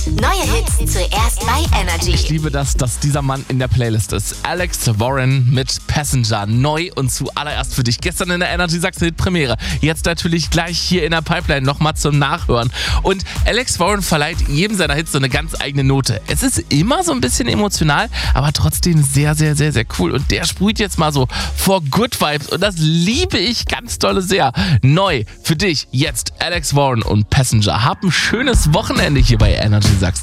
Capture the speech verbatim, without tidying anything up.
Neue Hits zuerst bei Energy. Ich liebe das, dass dieser Mann in der Playlist ist. Alex Warren mit Passenger. Neu und zuallererst für dich. Gestern in der Energy Sachsen Hit Premiere. Jetzt natürlich gleich hier in der Pipeline nochmal zum Nachhören. Und Alex Warren verleiht jedem seiner Hits so eine ganz eigene Note. Es ist immer so ein bisschen emotional, aber trotzdem sehr, sehr, sehr, sehr cool. Und der sprüht jetzt mal so vor Good Vibes. Und das liebe ich ganz dolle sehr. Neu für dich jetzt Alex Warren und Passenger. Hab ein schönes Wochenende hier bei Energy Sachsen.